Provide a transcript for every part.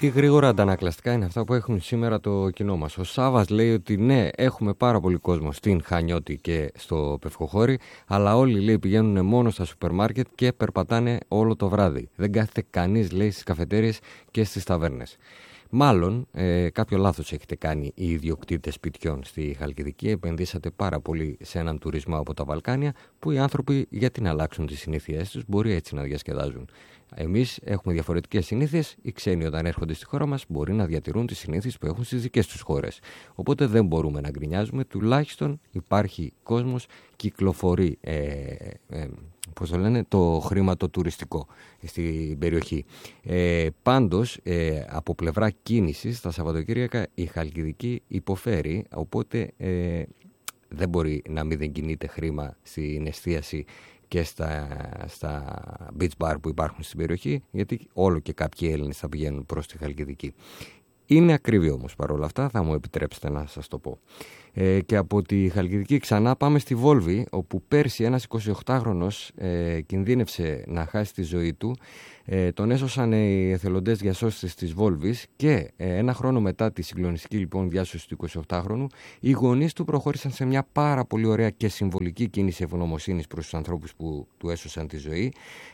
Τι γρήγορα αντανακλαστικά είναι αυτά που έχουν σήμερα το κοινό μας. Ο Σάβας λέει ότι ναι, έχουμε πάρα πολύ κόσμο στην Χανιώτη και στο Πευκοχώρι, αλλά όλοι, λέει, πηγαίνουν μόνο στα σούπερ μάρκετ και περπατάνε όλο το βράδυ. Δεν κάθεται κανείς, λέει, στις καφετέριες και στις ταβέρνες. Μάλλον κάποιο λάθος έχετε κάνει οι ιδιοκτήτες σπιτιών στη Χαλκιδική. Επενδύσατε πάρα πολύ σε έναν τουρισμό από τα Βαλκάνια, που οι άνθρωποι, γιατί να αλλάξουν τις συνήθειές τους, μπορεί έτσι να διασκεδάζουν. Εμείς έχουμε διαφορετικές συνήθειες. Οι ξένοι, όταν έρχονται στη χώρα μας, μπορεί να διατηρούν τις συνήθειες που έχουν στις δικές τους χώρες. Οπότε δεν μπορούμε να γκρινιάζουμε. Τουλάχιστον υπάρχει κόσμος, κυκλοφορεί πώς το λένε, το χρήμα το τουριστικό στην περιοχή. Πάντως, από πλευρά κίνησης, τα Σαββατοκύριακα η Χαλκιδική υποφέρει, οπότε δεν μπορεί να μην δεν κινείται χρήμα στην εστίαση και στα beach bar που υπάρχουν στην περιοχή, γιατί όλο και κάποιοι Έλληνες θα πηγαίνουν προς τη Χαλκιδική. Είναι ακριβή όμως παρόλα αυτά, θα μου επιτρέψετε να σας το πω. Και από τη Χαλκιδική ξανά πάμε στη Βόλβη, όπου πέρσι ένας 28χρονος κινδύνευσε να χάσει τη ζωή του. Τον έσωσαν οι εθελοντές διασώστες της Βόλβης και ένα χρόνο μετά τη συγκλονιστική, λοιπόν, διάσωση του 28χρονου, οι γονείς του προχώρησαν σε μια πάρα πολύ ωραία και συμβολική κίνηση ευγνωμοσύνης προς τους ανθρώπους που του έσωσαν τη ζωή.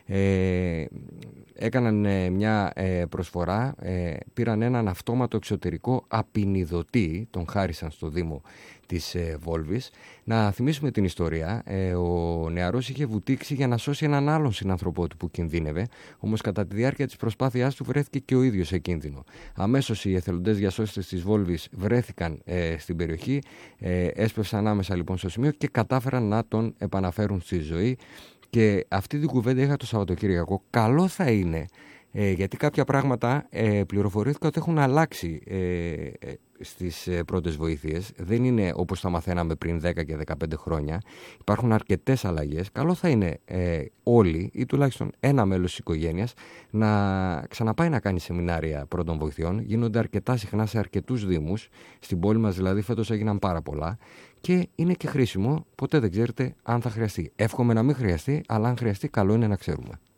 Έκαναν μια προσφορά, πήραν έναν αυτόματο εξωτερικό απεινιδωτή, τον χάρισαν στο Δήμο της Βόλβης. Να θυμίσουμε την ιστορία. Ο νεαρός είχε βουτήξει για να σώσει έναν άλλον συνανθρωπό του που κινδύνευε, όμως κατά τη διάρκεια της προσπάθειάς του βρέθηκε και ο ίδιος σε κίνδυνο. Αμέσως οι εθελοντές διασώστες της Βόλβης βρέθηκαν στην περιοχή, έσπευσαν άμεσα, λοιπόν, στο σημείο και κατάφεραν να τον επαναφέρουν στη ζωή. Και αυτή την κουβέντα είχα το Σαββατοκύριακο. Καλό θα είναι, γιατί κάποια πράγματα πληροφορήθηκα ότι έχουν αλλάξει στις πρώτες βοήθειες. Δεν είναι όπως τα μαθαίναμε πριν 10 και 15 χρόνια. Υπάρχουν αρκετές αλλαγές. Καλό θα είναι όλοι, ή τουλάχιστον ένα μέλος της οικογένειας, να ξαναπάει να κάνει σεμινάρια πρώτων βοηθειών. Γίνονται αρκετά συχνά σε αρκετούς δήμους. Στην πόλη μας, δηλαδή, φέτος έγιναν πάρα πολλά. Και είναι και χρήσιμο, ποτέ δεν ξέρετε αν θα χρειαστεί. Εύχομαι να μην χρειαστεί, αλλά αν χρειαστεί, καλό είναι να ξέρουμε.